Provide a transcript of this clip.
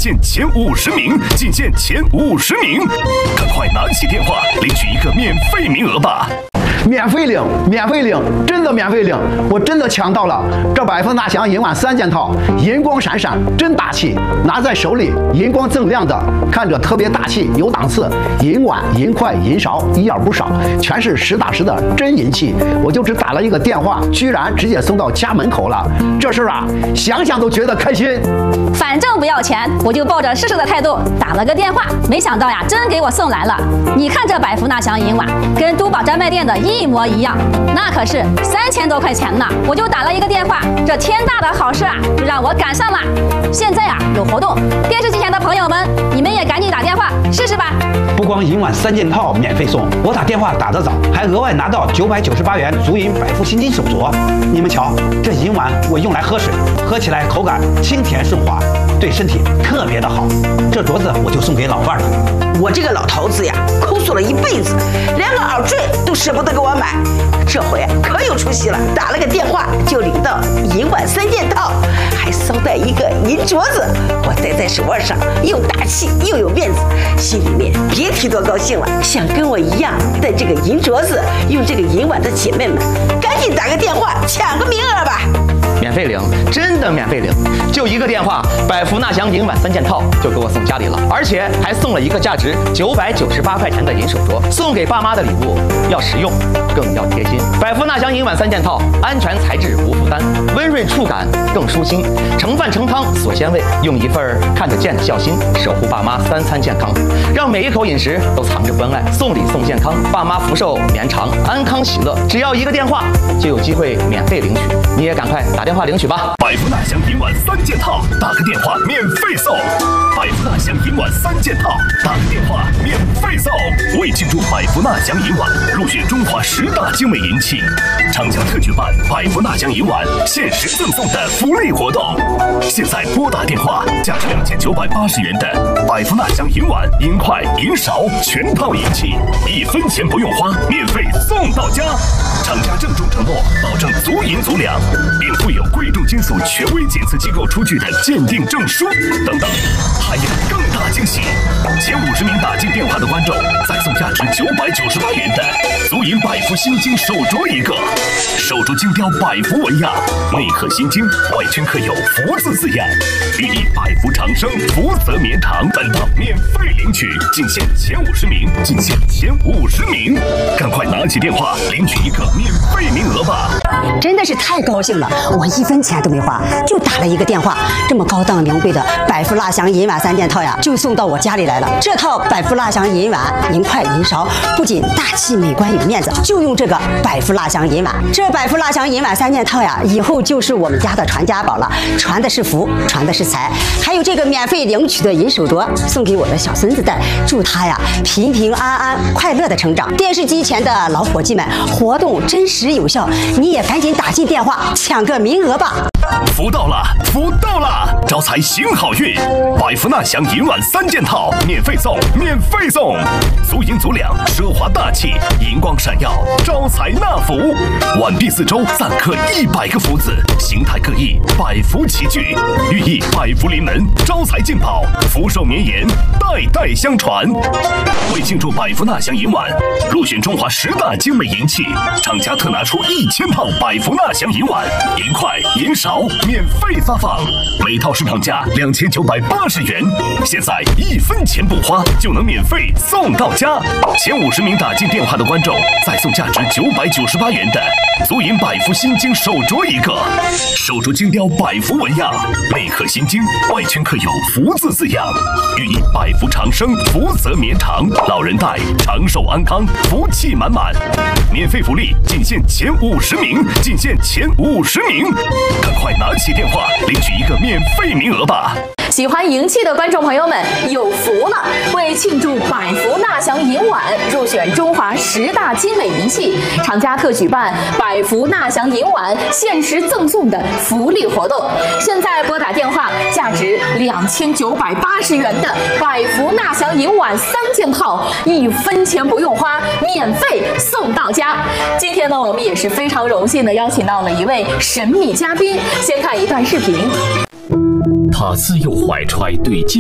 线前50名，仅限前50名，赶快拿起电话领取一个免费名额吧！ 免费领，免费领，真的免费领！我真的抢到了这百富纳祥银碗3件套，银光闪闪，真大气，拿在手里银光锃亮的，看着特别大气，有档次。银碗、银筷、银勺一样不少，全是实打实的真银器。我就只打了一个电话，居然直接送到家门口了。这事儿啊，想想都觉得开心。 反正不要钱，我就抱着试试的态度打了个电话，没想到呀，真给我送来了。你看这百富纳祥银碗，跟珠宝专卖店的一模一样，那可是3000多块钱呢。我就打了一个电话，这天大的好事啊，就让我赶上了。现在啊有活动，电视机前的朋友们，你们也赶紧打电话试试吧。 不光银碗3件套免费送，我打电话打得早，还额外拿到998元足银百富新金手镯。你们瞧，这银碗我用来喝水，喝起来口感清甜顺滑，对身体特别的好。这镯子我就送给老伴了。 我这个老头子呀，抠索了一辈子，连个耳坠都舍不得给我买，这回可有出息了，打了个电话就领到银碗3件套，还捎带一个银镯子，我戴在手腕上又大气又有面子，心里面别提多高兴了。想跟我一样戴这个银镯子用这个银碗的姐妹们，赶紧打个电话抢个名额吧。 免费领，真的免费领，就一个电话，百富纳祥银碗3件套就给我送家里了，而且还送了一个价值998块钱的银手镯。送给爸妈的礼物要实用，更要贴心。百富纳祥银碗3件套，安全材质无负担，温润触感更舒心，盛饭盛汤锁鲜味，用一份看得见的孝心，守护爸妈3餐健康，让每一口饮食都藏着关爱。送礼送健康，爸妈福寿绵长，安康喜乐。只要一个电话就有机会免费领取，你也赶快打电话领取吧。 百富纳祥银碗3件套，打个电话免费送。百富纳祥银碗3件套，打个电话免费送。为庆祝百富纳祥银碗入选中华10大精美银器，厂家特举办百富纳祥银碗限时赠送的福利活动。现在拨打电话，价值2980元的百富纳祥银碗、银筷、银勺全套银器，1分钱不用花，免费送到家。厂家郑重承诺，保证足银足粮，并附有贵重金属权威检测机构出具的鉴定证书等等。还有更大惊喜，前50名打进电话的观众再送价值998元的足银百富新金手镯一个，手镯精雕百福纹样，内刻心经，外圈刻有福字字样，寓意百福长生，福泽绵长。本套免费领取，仅限前50名，仅限前50名，赶快拿起电话领取一个免费名额吧！ 真的是太高兴了，我1分钱都没花，就打了一个电话，这么高档名贵的百富纳祥银碗3件套呀，就送到我家里来了。这套百富纳祥银碗、银筷、银勺不仅大气美观有面子，就用这个百富纳祥银碗。这百富纳祥银碗3件套呀，以后就是我们家的传家宝了，传的是福，传的是财。还有这个免费领取的银手镯，送给我的小孙子戴，祝他呀平平安安、快乐的成长。电视机前的老伙计们，活动真实有效，你也赶紧打进电话抢个名额吧。 福到了，福到了！招财行好运，百富纳祥银碗3件套免费送，免费送！足银足两，奢华大气，银光闪耀，招财纳福。碗壁4周暂刻100个福字，形态各异，百福齐聚，寓意百福临门，招财进宝，福寿绵延，代代相传。为庆祝百富纳祥银碗入选中华10大精美银器，厂家特拿出1000套百富纳祥银碗、银筷、银勺免费发放，每套市场价2980元，现在1分钱不花就能免费送到家。前50名打进电话的观众再送价值998元的足银百福新金手镯一个，手镯精雕百福纹样，内刻心经，外圈刻有福字字样，寓意百福长生，福泽绵长，老人戴长寿安康，福气满满。免费福利仅限前50名，仅限前50名，赶快拿起电话领取一个免费名额吧！ 喜欢银器的观众朋友们有福了！为庆祝百福纳祥银碗入选中华10大精美银器，厂家特举办百福纳祥银碗限时赠送的福利活动。现在拨打电话，价值2980元的百福纳祥银碗3件套，1分钱不用花，免费送到家。今天呢，我们也是非常荣幸的邀请到了一位神秘嘉宾，先看一段视频。 他自幼怀揣对